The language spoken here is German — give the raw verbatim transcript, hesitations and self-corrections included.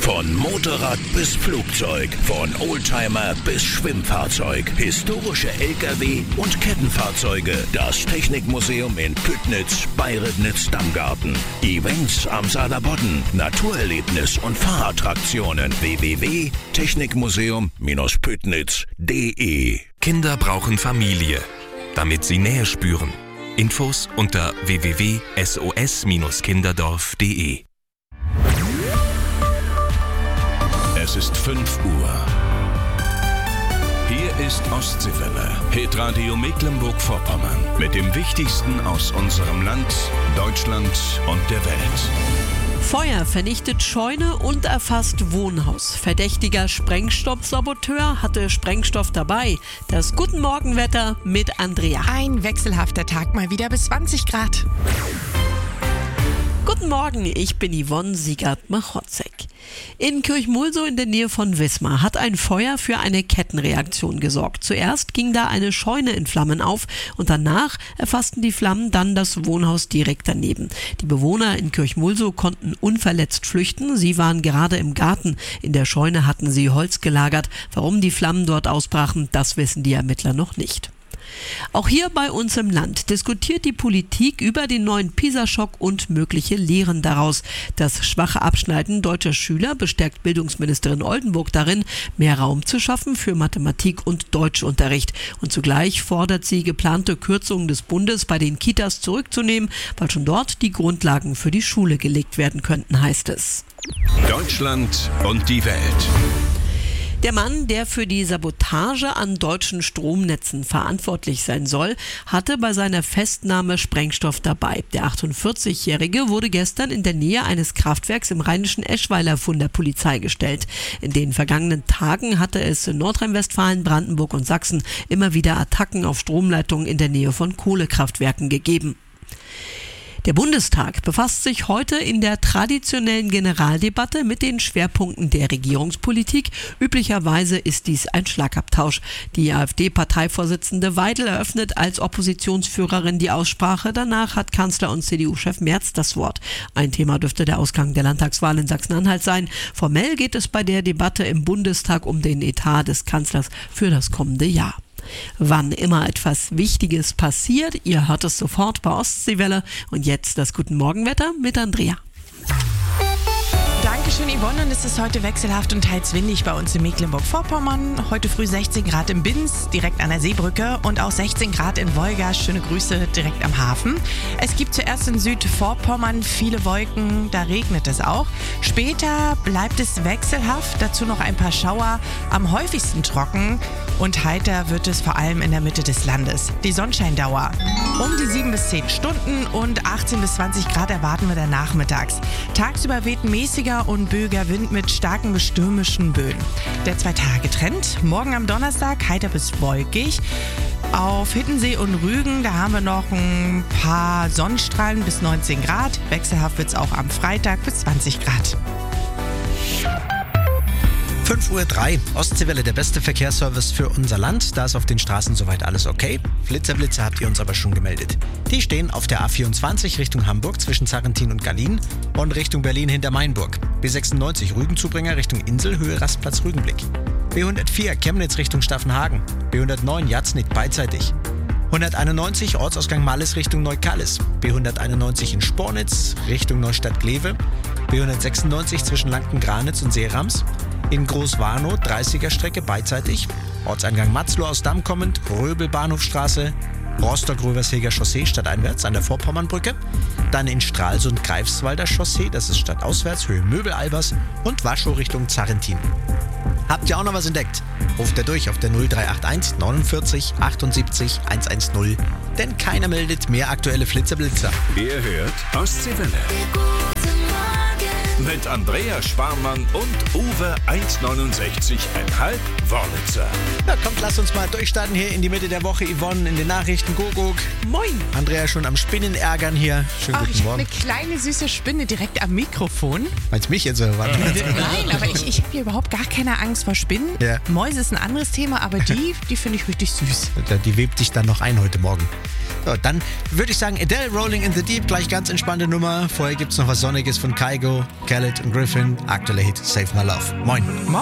Von Motorrad bis Flugzeug, von Oldtimer bis Schwimmfahrzeug, historische L K W und Kettenfahrzeuge. Das Technikmuseum in Püttnitz bei Ribnitz-Damgarten. Events am Saarlandbodden, Naturerlebnis und Fahrattraktionen. w w w punkt technikmuseum Bindestrich püttnitz punkt d e. Kinder brauchen Familie, damit sie Nähe spüren. Infos unter w w w punkt s o s kinderdorf punkt d e. Es ist fünf Uhr. Hier ist Ostseewelle, Hitradio Mecklenburg-Vorpommern. Mit dem Wichtigsten aus unserem Land, Deutschland und der Welt. Feuer vernichtet Scheune und erfasst Wohnhaus. Verdächtiger Sprengstoffsaboteur hatte Sprengstoff dabei. Das Guten Morgenwetter mit Andrea. Ein wechselhafter Tag, mal wieder bis zwanzig Grad. Guten Morgen, ich bin Yvonne Siegert-Machotzek. In Kirchmulsow in der Nähe von Wismar hat ein Feuer für eine Kettenreaktion gesorgt. Zuerst ging da eine Scheune in Flammen auf und danach erfassten die Flammen dann das Wohnhaus direkt daneben. Die Bewohner in Kirchmulsow konnten unverletzt flüchten. Sie waren gerade im Garten. In der Scheune hatten sie Holz gelagert. Warum die Flammen dort ausbrachen, das wissen die Ermittler noch nicht. Auch hier bei uns im Land diskutiert die Politik über den neuen PISA-Schock und mögliche Lehren daraus. Das schwache Abschneiden deutscher Schüler bestärkt Bildungsministerin Oldenburg darin, mehr Raum zu schaffen für Mathematik- und Deutschunterricht. Und zugleich fordert sie, geplante Kürzungen des Bundes bei den Kitas zurückzunehmen, weil schon dort die Grundlagen für die Schule gelegt werden könnten, heißt es. Deutschland und die Welt. Der Mann, der für die Sabotage an deutschen Stromnetzen verantwortlich sein soll, hatte bei seiner Festnahme Sprengstoff dabei. Der achtundvierzigjährige wurde gestern in der Nähe eines Kraftwerks im rheinischen Eschweiler von der Polizei gestellt. In den vergangenen Tagen hatte es in Nordrhein-Westfalen, Brandenburg und Sachsen immer wieder Attacken auf Stromleitungen in der Nähe von Kohlekraftwerken gegeben. Der Bundestag befasst sich heute in der traditionellen Generaldebatte mit den Schwerpunkten der Regierungspolitik. Üblicherweise ist dies ein Schlagabtausch. Die AfD-Parteivorsitzende Weidel eröffnet als Oppositionsführerin die Aussprache. Danach hat Kanzler und C D U-Chef Merz das Wort. Ein Thema dürfte der Ausgang der Landtagswahl in Sachsen-Anhalt sein. Formell geht es bei der Debatte im Bundestag um den Etat des Kanzlers für das kommende Jahr. Wann immer etwas Wichtiges passiert, ihr hört es sofort bei Ostseewelle. Und jetzt das Guten Morgenwetter mit Andrea. Dankeschön, Yvonne. Und es ist heute wechselhaft und teils windig bei uns in Mecklenburg-Vorpommern. Heute früh sechzehn Grad in Binz, direkt an der Seebrücke, und auch sechzehn Grad in Wolgast. Schöne Grüße direkt am Hafen. Es gibt zuerst in Südvorpommern viele Wolken, da regnet es auch. Später bleibt es wechselhaft, dazu noch ein paar Schauer, am häufigsten trocken, und heiter wird es vor allem in der Mitte des Landes. Die Sonnenscheindauer um die sieben bis zehn Stunden und achtzehn bis zwanzig Grad erwarten wir dann nachmittags. Tagsüber weht mäßiger und böiger Wind mit starken bis stürmischen Böen. Der Zwei-Tage-Trend: morgen am Donnerstag heiter bis wolkig. Auf Hiddensee und Rügen, da haben wir noch ein paar Sonnenstrahlen bis neunzehn Grad. Wechselhaft wird es auch am Freitag bis zwanzig Grad. fünf Uhr drei, Ostseewelle, der beste Verkehrsservice für unser Land. Da ist auf den Straßen soweit alles okay. Flitzer-Blitzer habt ihr uns aber schon gemeldet. Die stehen auf der A vierundzwanzig Richtung Hamburg zwischen Sarrentin und Gallien und Richtung Berlin hinter Mainburg. B sechsundneunzig Rügenzubringer Richtung Insel, Höhe Rastplatz Rügenblick. B hundertvier Chemnitz Richtung Staffenhagen. B hundertneun Jatznik beidseitig. hunderteinundneunzig Ortsausgang Malles Richtung Neukallis. B hunderteinundneunzig in Spornitz Richtung Neustadt-Glewe. B hundertsechsundneunzig zwischen Lanken-Granitz und Seerams. In Großwarnow dreißiger Strecke beidseitig. Ortseingang Matzloh aus Damm kommend, Röbel Bahnhofstraße, Rostock-Röversheger Chaussee stadteinwärts an der Vorpommernbrücke. Dann in Stralsund Greifswalder Chaussee, das ist stadtauswärts, Höhe Möbel-Albers, und Waschow Richtung Zarrentin. Habt ihr auch noch was entdeckt? Ruft er durch auf der null drei acht eins neunundvierzig achtundsiebzig hundertzehn. Denn keiner meldet mehr aktuelle Flitzer-Blitzer. Ihr hört Ostseewelle. Mit Andrea Sparmann und Uwe eins neunundsechzig Komma fünf Wörlitzer. Na kommt, lasst uns mal durchstarten hier in die Mitte der Woche. Yvonne in den Nachrichten. Gogok. Moin. Andrea schon am Spinnen ärgern hier. Schönen Ach, guten ich habe Morgen. eine kleine süße Spinne direkt am Mikrofon. Meinst mich jetzt oder was? Nein, aber ich, ich habe hier überhaupt gar keine Angst vor Spinnen. Ja. Mäuse ist ein anderes Thema, aber die, die finde ich richtig süß. Die webt dich dann noch ein heute Morgen. So, dann würde ich sagen, Adele, Rolling in the Deep, gleich ganz entspannte Nummer. Vorher gibt's noch was Sonniges von Kygo, Khaled und Griffin. Aktueller Hit, Save My Love. Moin. Moin.